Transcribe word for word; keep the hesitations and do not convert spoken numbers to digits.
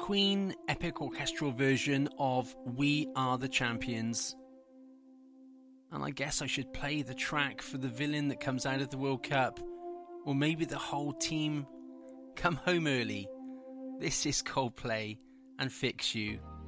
Queen epic orchestral version of We Are the Champions. And I guess I should play the track for the villain that comes out of the World Cup. Or maybe the whole team come home early. This is Coldplay and Fix You.